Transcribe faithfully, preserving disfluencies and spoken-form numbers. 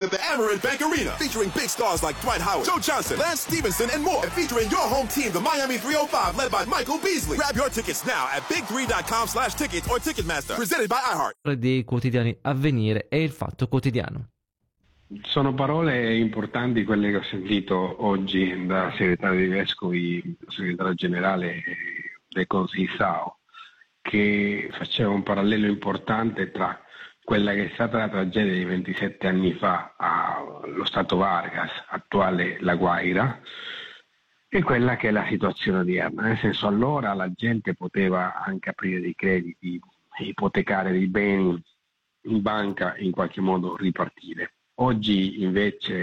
at the Amerant Bank Arena, featuring big stars like Dwight Howard, Joe Johnson, Lance Stevenson, and more. And featuring your home team, the Miami three oh five, led by Michael Beasley. Grab your tickets now at big three dot com slash tickets or Ticketmaster. Presented by iHeart. Dei quotidiani Avvenire e Il Fatto Quotidiano. Sono parole importanti quelle che ho sentito oggi da segretario di Vescovi, segretario generale del Consisao, che faceva un parallelo importante tra quella che è stata la tragedia di ventisette anni fa allo Stato Vargas, attuale La Guaira, e quella che è la situazione odierna. Nel senso, allora la gente poteva anche aprire dei crediti, ipotecare dei beni in banca e in qualche modo ripartire. Oggi invece